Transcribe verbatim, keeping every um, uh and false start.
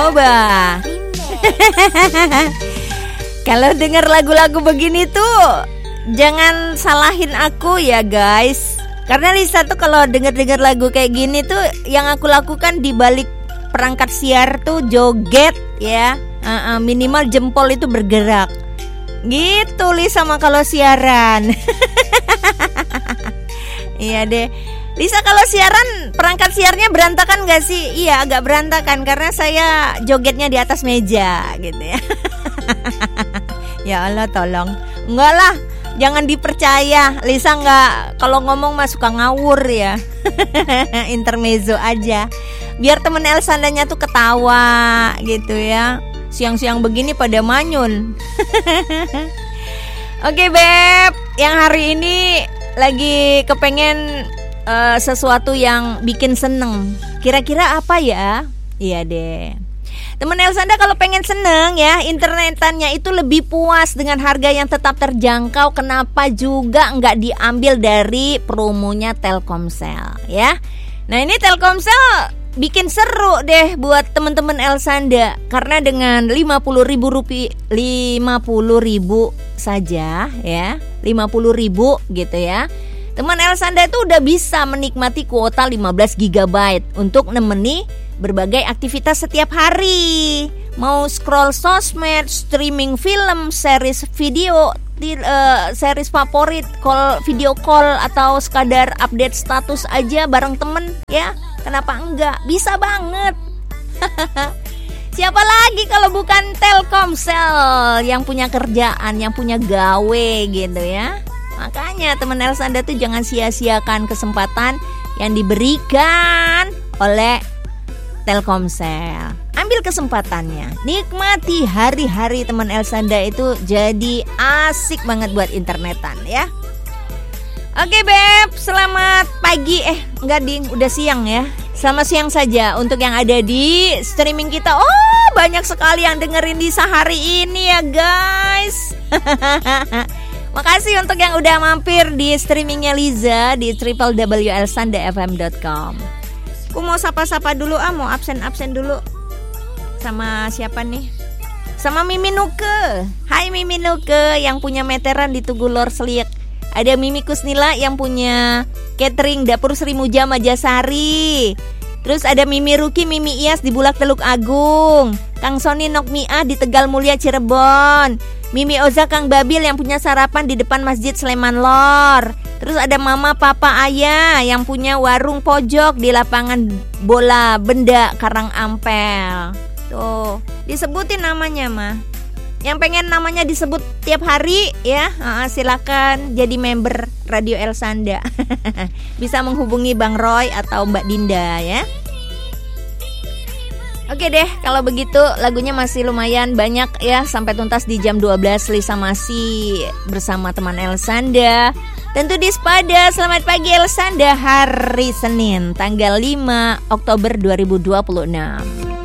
coba. Kalau denger lagu-lagu begini tuh jangan salahin aku ya guys. Karena Lisa tuh kalau denger-denger lagu kayak gini tuh yang aku lakukan di balik perangkat siar tuh joget ya. Uh-uh, minimal jempol itu bergerak. Gitu Lisa mah kalau siaran. Iya deh. Lisa kalau siaran perangkat siarnya berantakan gak sih? Iya agak berantakan karena saya jogetnya di atas meja gitu ya. Ya Allah tolong. Enggak lah, jangan dipercaya. Lisa gak, kalau ngomong mah suka ngawur ya. Intermezzo aja biar temen Elsandanya tuh ketawa gitu ya. Siang-siang begini pada manyun. Oke Beb, yang hari ini lagi kepengen uh, sesuatu yang bikin seneng. Kira-kira apa ya? Iya deh. Temen Elsanda kalau pengen seneng ya, internetannya itu lebih puas dengan harga yang tetap terjangkau. Kenapa juga nggak diambil dari promonya Telkomsel ya? Nah ini Telkomsel bikin seru deh buat temen-temen Elsanda. Karena dengan lima puluh ribu rupiah, lima puluh ribu saja ya, lima puluh ribu gitu ya, teman Elsanda itu udah bisa menikmati kuota lima belas giga byte untuk nemeni berbagai aktivitas setiap hari. Mau scroll sosmed, streaming film, series video, di, uh, series favorit, call video call, atau sekadar update status aja bareng temen ya. Kenapa enggak? Bisa banget. Siapa lagi kalau bukan Telkomsel yang punya kerjaan, yang punya gawe gitu ya. Makanya teman Elsanda tuh jangan sia-siakan kesempatan yang diberikan oleh Telkomsel. Ambil kesempatannya, nikmati hari-hari teman Elsanda itu jadi asik banget buat internetan ya. Oke Beb, selamat pagi. Eh enggak ding, udah siang ya. Selamat siang saja untuk yang ada di streaming kita. Oh banyak sekali yang dengerin di sehari ini ya guys. Makasih untuk yang udah mampir di streamingnya Liza di w w w titik elsanda f m dot com. Aku mau sapa-sapa dulu ah, mau absen-absen dulu. Sama siapa nih? Sama Mimi Nuke. Hai Mimi Nuke yang punya meteran di Tugu Lor Seliek. Ada Mimi Kusnila yang punya catering Dapur Sri Muja Majasari. Terus ada Mimi Ruki, Mimi Iyas di Bulak Teluk Agung. Kang Soni Nokmia di Tegal Mulia Cirebon. Mimi Oza Kang Babil yang punya sarapan di depan Masjid Sleman Lor. Terus ada Mama Papa Ayah yang punya warung pojok di lapangan bola benda Karang Ampel. Tuh, disebutin namanya mah. Yang pengen namanya disebut tiap hari ya, uh, silakan jadi member Radio Elsanda. Bisa menghubungi Bang Roy atau Mbak Dinda ya. Oke deh, kalau begitu lagunya masih lumayan banyak ya sampai tuntas di jam dua belas. Lisa masih bersama teman Elsanda. Tentu di Spada. Selamat pagi Elsanda, hari Senin tanggal lima Oktober dua ribu dua puluh enam.